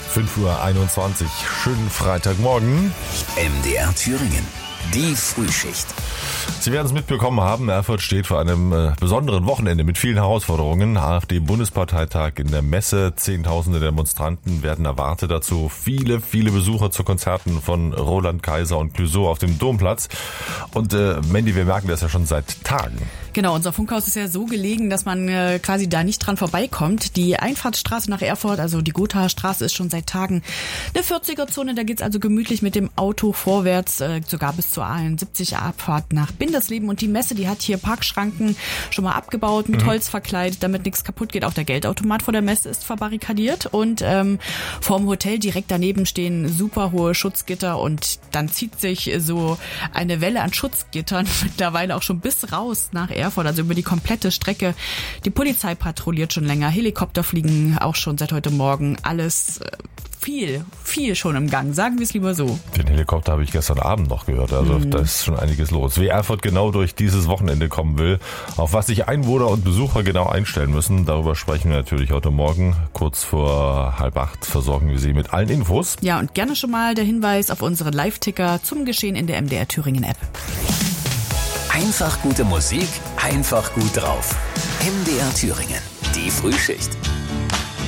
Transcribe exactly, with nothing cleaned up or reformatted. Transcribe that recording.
fünf Uhr einundzwanzig. Schönen Freitagmorgen. M D R Thüringen. Die Frühschicht. Sie werden es mitbekommen haben, Erfurt steht vor einem äh, besonderen Wochenende mit vielen Herausforderungen. AfD-Bundesparteitag in der Messe, Zehntausende Demonstranten werden erwartet. Dazu viele, viele Besucher zu Konzerten von Roland Kaiser und Clouseau auf dem Domplatz. Und äh, Mandy, wir merken das ja schon seit Tagen. Genau, unser Funkhaus ist ja so gelegen, dass man äh, quasi da nicht dran vorbeikommt. Die Einfahrtsstraße nach Erfurt, also die Gothaer Straße, ist schon seit Tagen eine vierziger-Zone. Da geht's also gemütlich mit dem Auto vorwärts, äh, sogar bis zur A einundsiebzig Abfahrt nach Bindersleben. Und die Messe, die hat hier Parkschranken schon mal abgebaut, mit mhm. Holz verkleidet, damit nichts kaputt geht. Auch der Geldautomat vor der Messe ist verbarrikadiert. Und ähm, vorm Hotel direkt daneben stehen super hohe Schutzgitter. Und dann zieht sich so eine Welle an Schutzgittern mittlerweile auch schon bis raus nach Erfurt, also über die komplette Strecke. Die Polizei patrouilliert schon länger, Helikopter fliegen auch schon seit heute Morgen. Alles viel, viel schon im Gang, sagen wir es lieber so. Den Helikopter habe ich gestern Abend noch gehört, also mhm. da ist schon einiges los. Wie Erfurt genau durch dieses Wochenende kommen will, auf was sich Einwohner und Besucher genau einstellen müssen, darüber sprechen wir natürlich heute Morgen. Kurz vor halb acht versorgen wir Sie mit allen Infos. Ja, und gerne schon mal der Hinweis auf unsere Live-Ticker zum Geschehen in der M D R Thüringen App. Einfach gute Musik, einfach gut drauf. M D R Thüringen, die Frühschicht.